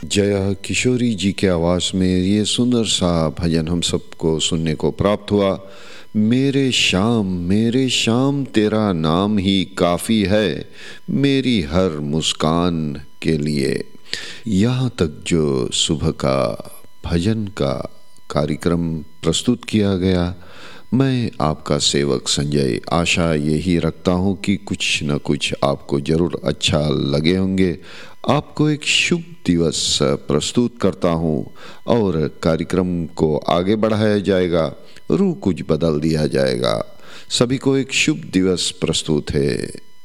जया किशोरी जी के आवाज़ में ये सुंदर सा भजन हम सबको सुनने को प्राप्त हुआ। मेरे शाम तेरा नाम ही काफ़ी है मेरी हर मुस्कान के लिए। यहाँ तक जो सुबह का भजन का कार्यक्रम प्रस्तुत किया गया, मैं आपका सेवक संजय आशा यही रखता हूँ कि कुछ न कुछ आपको ज़रूर अच्छा लगे होंगे। आपको एक शुभ दिवस प्रस्तुत करता हूँ और कार्यक्रम को आगे बढ़ाया जाएगा, रूह कुछ बदल दिया जाएगा। सभी को एक शुभ दिवस प्रस्तुत है।